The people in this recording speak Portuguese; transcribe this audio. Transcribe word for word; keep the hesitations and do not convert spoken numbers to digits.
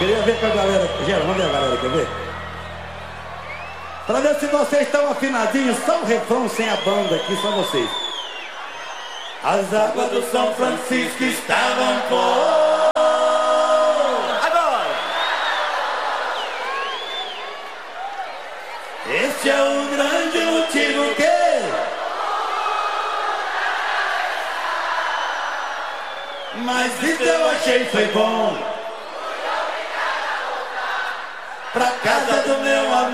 Queria ver com a galera. Gera, vamos ver a galera, quer ver? Pra ver se vocês estão afinadinhos, só o refrão sem a banda aqui, só vocês. As águas do São Francisco estavam por... Agora! Este é o grande motivo que... Mas isso eu achei foi bom. Pra casa do meu amigo.